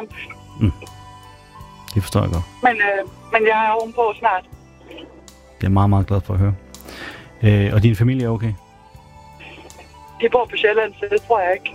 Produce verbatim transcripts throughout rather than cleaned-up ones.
kamp. Mm. Det forstår jeg godt. Men, øh, men jeg er ovenpå snart. Det er jeg meget, meget glad for at høre. Øh, og din familie er okay? De bor på Sjælland, så det tror jeg ikke.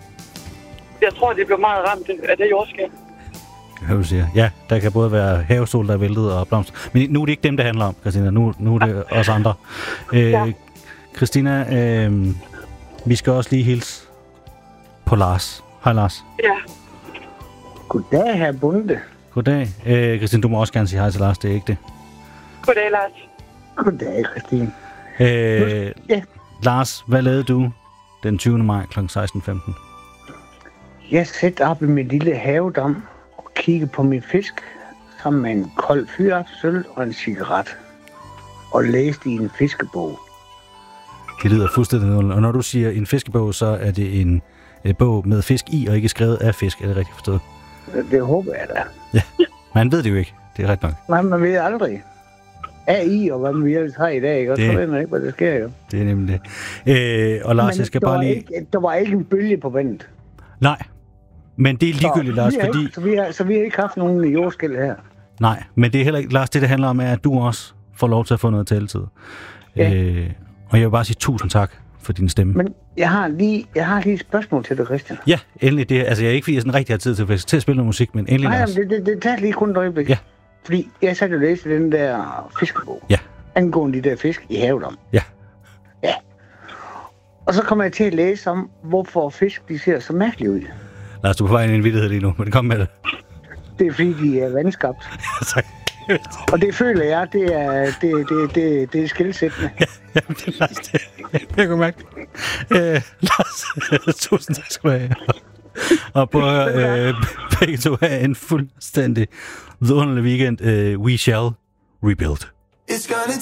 Jeg tror, de blev meget ramt af det jordskælv. Hvad du siger? Ja, der kan både være havestol, der er væltet og blomster. Men nu er det ikke dem, det handler om, Christina. Nu, nu er det os andre. Øh, Ja. Christina, øh, vi skal også lige hilse på Lars. Hej Lars. Ja. Goddag, herr Bunde. Goddag. Øh, Christina, du må også gerne sige hej til Lars, det er ikke det. Goddag, Lars. Goddag, Christine. Øh, Ja. Lars, hvad lavede du den tyvende maj kl. seksten femten? Jeg sætter op i min lille havedam og kigger på min fisk sammen med en kold fyraftsøl og en cigaret. Og læste i en fiskebog. Det lyder fuldstændig nul. Og når du siger en fiskebog, så er det en øh, bog med fisk i, og ikke skrevet af fisk. Er det rigtigt forstået? Det håber jeg da. Ja, man ved det jo ikke. Det er ret nok. Nej, man ved aldrig. A I og hvad man ellers har i dag, ikke? Og Det- så ved man ikke, hvad der sker, jo. Det er nemlig det. Øh, og Lars, Men jeg skal der bare var lige... Ikke, der var ikke en bølge på vandet. Nej, men det er ligegyldigt, Så Lars, vi har fordi... Ikke, så, vi har, så vi har ikke haft nogen jordskælv her. Nej, men det er heller ikke... Lars, det det handler om, er, at du også får lov til at få noget taletid. Ja. Øh, og jeg vil bare sige tusind tak for din stemme. Men jeg har lige, jeg har lige et spørgsmål til dig, Christian. Ja, endelig det. Altså, jeg er ikke, fordi jeg sådan rigtig har tid til, til at spille noget musik, men endelig, Nej, Lars. men det, det, det tager lige kun et øjeblik. Ja. Fordi jeg satte og læste den der fiskebog. Ja. Angående de der fisk i havedom. Ja. Ja. Og så kommer jeg til at læse om, hvorfor fisk de ser så mærkeligt ud. Lars, du er på vej ind i en vittighed lige nu, men kom med det. Det er fordi, de er vandskabt. tak. Og det føler jeg, det er, det, det, det, det er skilsættende. Ja, det er Lars, det jeg kunne mærke det. Øh, Lars, tusind tak skal du have. Og på øh, begge to have en fuldstændig vidunderlig weekend. Uh, we shall rebuild. It's gonna